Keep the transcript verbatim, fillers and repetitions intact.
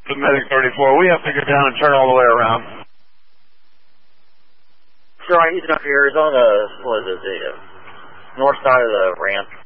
The Medic thirty-four, we have to get down and turn all the way around. Sure, he's up here. He's on the, what is it, the uh, north side of the ramp.